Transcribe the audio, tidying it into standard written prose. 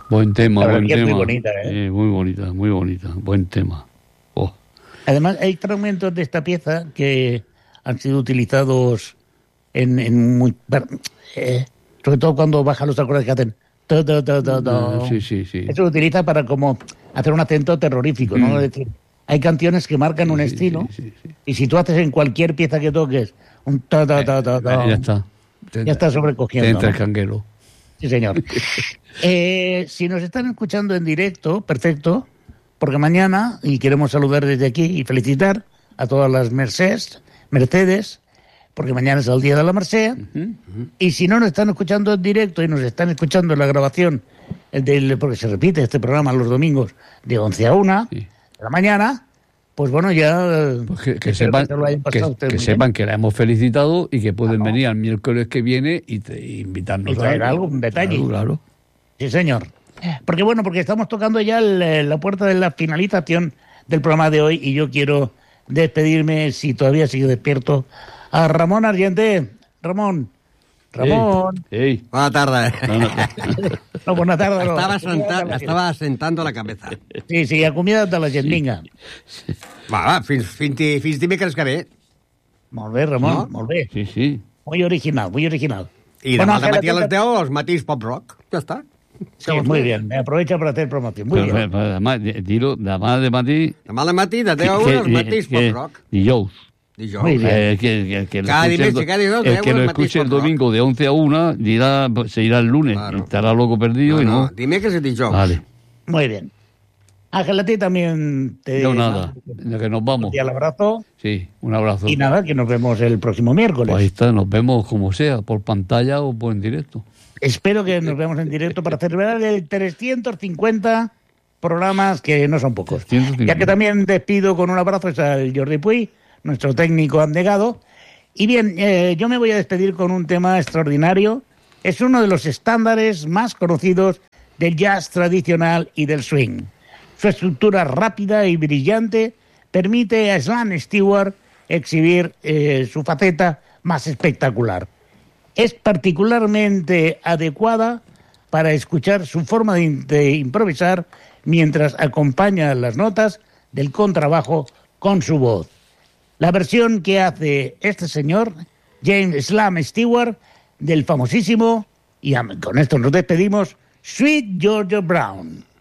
Buen tema, La buen melodía es tema. muy bonita, ¿eh? Muy bonita. Buen tema. Oh. Además, hay fragmentos de esta pieza que han sido utilizados en muy... sobre todo cuando bajan los acordes que hacen... Sí. Eso lo utiliza para como hacer un acento terrorífico, ¿no? Es decir, hay canciones que marcan un estilo Sí. y si tú haces en cualquier pieza que toques un Ya está. ya está Te sobrecogiendo, entra el ¿no? canguelo. Sí, señor. Si nos están escuchando en directo, perfecto, porque mañana, y queremos saludar desde aquí y felicitar a todas las Mercedes, porque mañana es el Día de la Merced, y si no nos están escuchando en directo y nos están escuchando en la grabación, porque se repite este programa los domingos de 11 a 1 Sí. de la mañana, pues bueno, ya... Pues que espero sepan se lo hayan pasado ustedes que muy sepan bien. que la hemos felicitado y que pueden venir al miércoles que viene y invitarnos Y traer algo, un detalle. Claro. Sí, señor. Porque estamos tocando ya la puerta de la finalización del programa de hoy y yo quiero despedirme, si todavía sigue despierto, a Ramón Argente. Ramón. Ey. Buenas tardes. No, buenas tardes. No. Estaba asentando la cabeza. Sí, acomiada't de la gent, vinga. Va, fins dimecres que ve. Molt bé, Ramon, No? molt bé. Sí. Muy original, muy original. I demà de matí a les 10 els matins pop rock. Ja està. Sí, muy bien. Me aprovecha para hacer promoción. Muy bien. Pero además, dilo, demà de matí... Demà de matí de 10 a 1 els matins pop rock. Dijous. Dijous. Muy bien. Que Cada el que lo escuche el domingo de 11 a 1 se irá el lunes. Claro. Estará loco perdido y no. Dimecres i dijous. Vale. Muy bien. Ángel, a ti también te... No, nada. Ya que nos vamos. Y al abrazo. Sí, un abrazo. Y nada, que nos vemos el próximo miércoles. Pues ahí está, nos vemos como sea, por pantalla o por en directo. Espero que nos veamos en directo para celebrar el 350 programas, que no son pocos. 350. Ya que también despido con un abrazo al Jordi Puy, nuestro técnico abnegado. Y bien, yo me voy a despedir con un tema extraordinario. Es uno de los estándares más conocidos del jazz tradicional y del swing. Su estructura rápida y brillante permite a Slam Stewart exhibir su faceta más espectacular. Es particularmente adecuada para escuchar su forma de improvisar mientras acompaña las notas del contrabajo con su voz. La versión que hace este señor, James Slam Stewart, del famosísimo, y con esto nos despedimos, Sweet Georgia Brown.